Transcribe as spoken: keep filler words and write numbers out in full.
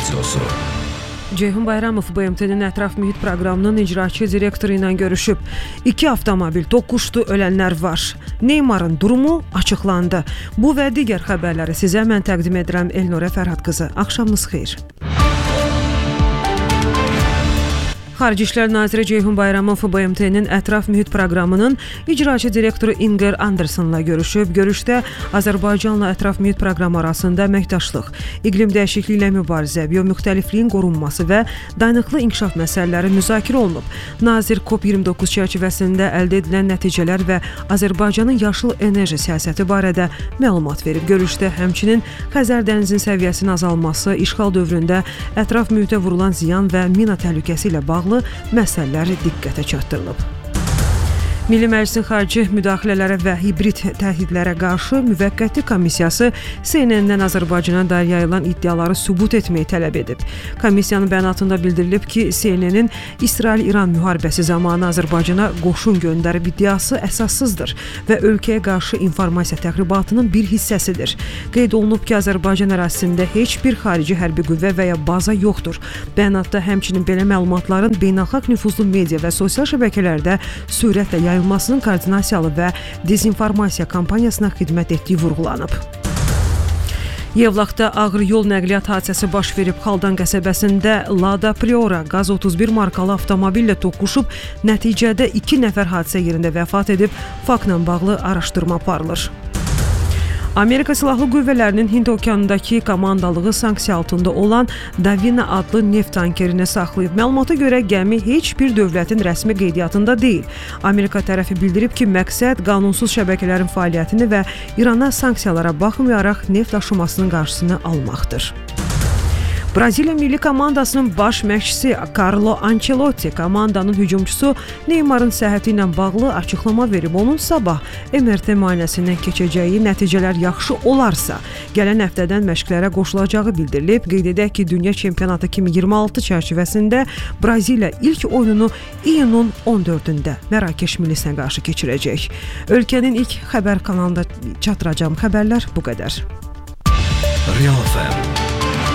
Radyosu. Ceyhun Bayramov B M T'nin ətraf mühit proqramının icraçı direktoru ilə görüşüb. İki avtomobil toqquşdu, ölənlər var. Neymarın durumu açıqlandı. Bu və digər xəbərləri sizə mən təqdim edirəm Elnurə Fərhad qızı. Axşamınız xeyir. Xarici İşlər Naziri Ceyhun Bayramov B M T'nin ətraf mühit proqramının icraçı direktoru Inger Andersonla görüşüb. Görüşdə Azərbaycanla ətraf mühit proqramı arasında əməkdaşlıq, iqlim dəyişikliyi ilə mübarizə, biomüxtəlifliyin qorunması və dayanıqlı inkişaf məsələləri müzakirə olunub. Nazir COP iyirmi doqquz çərçivəsində əldə edilən nəticələr və Azərbaycanın yaşıl enerji siyasəti barədə məlumat verib. Görüşdə həmçinin Xəzər dənizinin səviyyəsinin azalması, işğal dövründə ətraf mühitə vurulan ziyan və mina təhlükəsi ilə bağlı məsələlər diqqətə çatdırılıb. Milli Məclisin xarici müdaxilələrə və hibrid təhdidlərə qarşı müvəqqəti komissiyası C N N-dən Azərbaycana dair yayılan iddiaları sübut etməyi tələb edib. Komissiyanın bəyanatında bildirilib ki, C N N-in İsrail-İran müharibəsi zamanı Azərbaycana qoşun göndərib iddiası əsassızdır və ölkəyə qarşı informasiya təxribatının bir hissəsidir. Qeyd olunub ki, Azərbaycan ərazisində heç bir xarici hərbi qüvvə və ya baza yoxdur. Bəyanatda həmçinin belə məlumatların beynəlxalq nüfuzlu media və sosial şəbəkələrdə sürətlə yayılmasının koordinasiyalı və dezinformasiya kampaniyasına xidmət etdiyi vurğulanıb. Yevlaxda ağır yol nəqliyyat hadisəsi baş verib. Xaldan qəsəbəsində Lada Priora qaz otuz bir markalı avtomobillə toqquşub, nəticədə iki nəfər hadisə yerində vəfat edib, faktla bağlı araşdırma aparılır. Amerika Silahlı Qüvvələrinin Hind okeanındakı komandalığı sanksiya altında olan Davina adlı neft tankerini saxlayıb. Məlumata görə gəmi heç bir dövlətin rəsmi qeydiyyatında deyil. Amerika tərəfi bildirib ki, məqsəd qanunsuz şəbəkələrin fəaliyyətini və İrana sanksiyalara baxmayaraq neft daşımasının qarşısını almaqdır. Braziliya milli komandasının baş məşqçisi Carlo Ancelotti komandanın hücumçusu Neymarın səhhəti ilə bağlı açıqlama verib. Onun sabah M R T müayinəsindən keçəcəyi, nəticələr yaxşı olarsa gələn həftədən məşqlərə qoşulacağı bildirilib. Qeyd edək ki, Dünya Çempionatı iki min iyirmi altı çərçivəsində Braziliya ilk oyununu iyunun on dördündə Mərakeş millisinə qarşı keçirəcək. Ölkənin ilk xəbər kanalında çatdıracağım xəbərlər bu qədər. Real F M